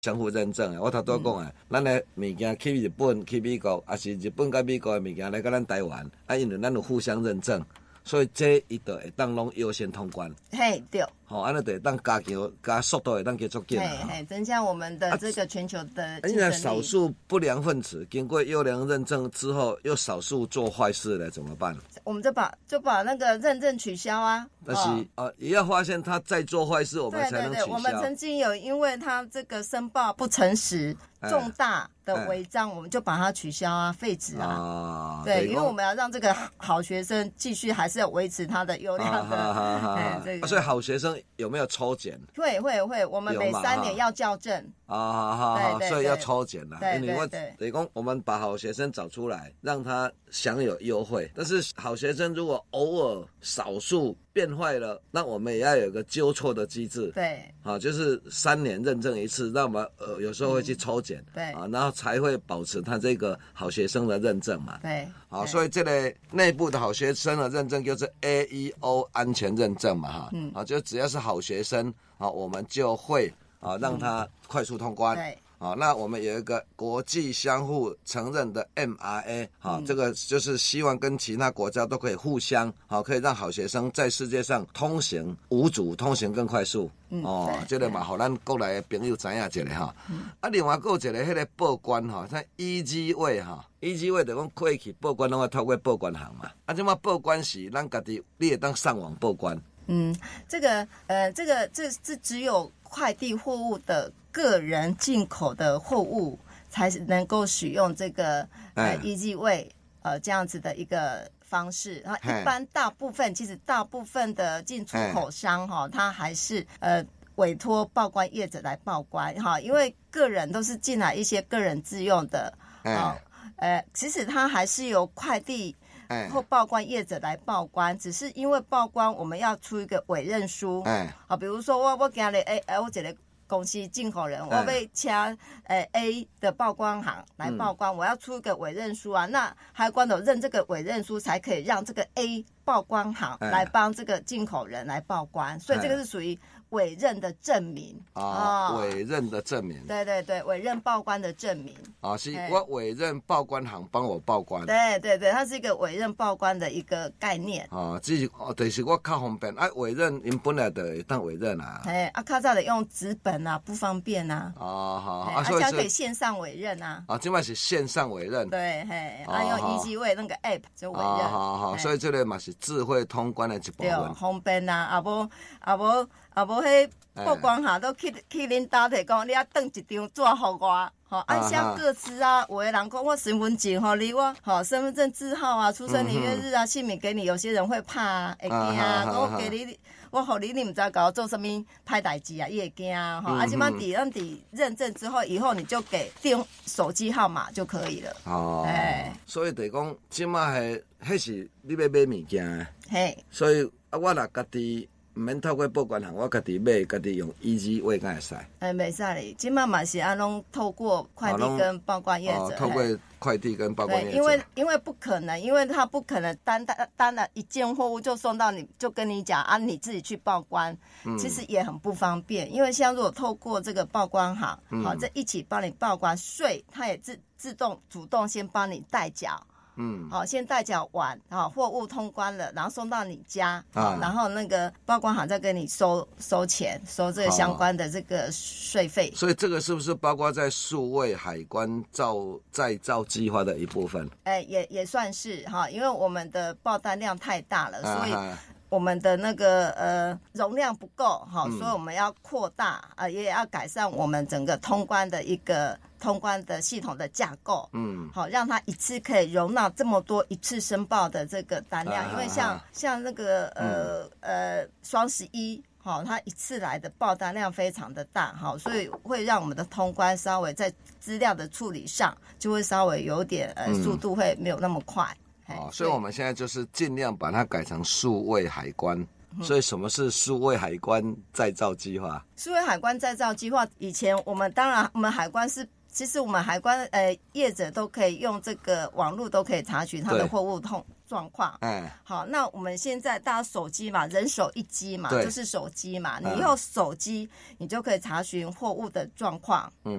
相互认证的。我头拄讲啊，咱的物件去日本、去美国，还是日本甲美国的物件来到咱台湾，因为咱有互相认证，所以这伊就会当拢优先通关。 嘿，对。 安尼就会当加速度会当加速紧啦。 增加我们的这个全球的竞争力。 现在少数不良分子经过优良认证之后，又少数做坏事了，怎么办？ 我们就把那个认证取消啊。 但是也要发现他在做坏事，我们才能取消。 对，我们曾经有因为他这个申报不诚实，重大的违章，我们就把它取消啊，废止啊。对，因为我们要让这个好学生继续还是要维持他的优良的这个。所以好学生有没有抽检？ 会，我们每3年要校正。 所以要抽检啦。因为等于讲我们把好学生找出来，让他享有优惠。但是好学生如果偶尔少数变坏了，那我们也要有一个纠错的机制。 对， 就是3年认证一次，那我们有时候会去抽检。 对， 然后才会保持他这个好学生的认证嘛。 对， 所以这类内部的好学生的认证就是 AEO 安全认证嘛。就只要是好学生，我们就会让他快速通关。 对。 那我们有一个国际相互承认的 MRA，这个就是希望跟其他国家都可以互相，可以让好学生在世界上通行无阻，通行更快速。这个嘛，互咱国内的朋友知影一下哈。另外还有一个迄个报关哈，像 EG 位哈，EG 位就讲过去报关拢要透过报关行嘛。现在报关时，咱家己你会当上网报关。 这只有快递货物的个人进口的货物才能够使用这个EG 位这样子的一个方式。然后一般大部分的进出口商他还是委托报关业者来报关因为个人都是进来一些个人自用的其实他还是由快递或报关业者来报关，只是因为报关我们要出一个委任书，比如说我今日我一个公司进口人，我要请A 的报关行来报关，我要出一个委任书啊，那海关有认这个委任书，才可以让这个 A 报关行来帮这个进口人来报关，所以这个是属于委任的证明委任的证明。 对，委任报关的证明是我委任报关行帮我报关。 对，它是一个委任报关的一个概念就是我较方便委任因本来就会当委任啊。 较早的用纸本不方便所以可以线上委任现在是线上委任。 对用 EG 位那个 app 就委任所以这个嘛是智慧通关的一部分。 对，方便无迄报关行都去恁家提讲，你登一张纸互我，按下个资有的人讲我身份证你我身份证字号出生年月日姓名给你，有些人会怕会惊我给你，我互你唔知甲我做什么歹代志伊会惊即摆咱伫认证之后，以后你就给电手机号码就可以了。 所以就是讲，即摆迄是你要买物件所以我若家己唔免透过报关行，我家己买，家己用 EG 位敢会使？ 袂使哩，即摆嘛是拢透过快递跟报关业者。 透过快递跟报关业者。 因为不可能，因为他不可能单的一件货物就送到你，就跟你讲你自己去报关，其实也很不方便。因为像如果透过这个报关行，这一起帮你报关，税它也自动主动先帮你代缴。先代缴完货物通关了，然后送到你家然后那个报关行再跟你收钱，收这个相关的这个税费。 所以这个是不是包括在数位海关再造计划的一部分？ 也算是因为我们的报单量太大了，所以我们的那个容量不够所以我们要扩大也要改善我们整个通关的一个通关的系统的架构，让它一次可以容纳这么多一次申报的这个单量，因为像那个双11它一次来的报单量非常的大所以会让我们的通关稍微在资料的处理上就会稍微有点速度会没有那么快。 所以我们现在就是尽量把它改成数位海关。所以什么是数位海关再造计划？ 数位海关再造计划，以前我们海关是，其实我们海关业者都可以用这个网络都可以查询他的货物状况。好，那我们现在大家手机嘛，人手一机嘛，就是手机嘛，你用手机你就可以查询货物的状况。